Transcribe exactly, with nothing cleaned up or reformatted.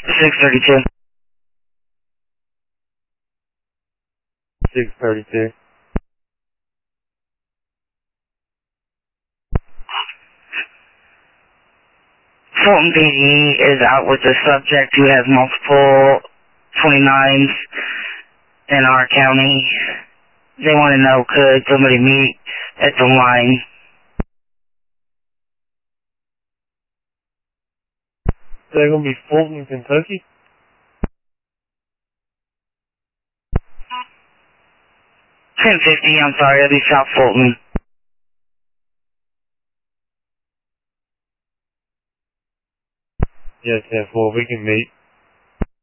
six thirty-two. six thirty-two. Fulton P D is out with a subject who has multiple twenty-nines in our county. They want to know, could somebody meet at the line? They're going to be Fulton, Kentucky? ten fifty, I'm sorry, that'd be South Fulton. Yes, ten four, we can meet.